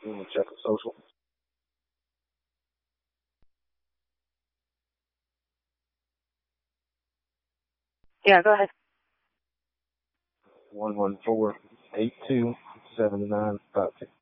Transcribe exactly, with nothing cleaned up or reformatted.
I'm gonna check the social. Yeah, go ahead. One one four eight two seven nine five two.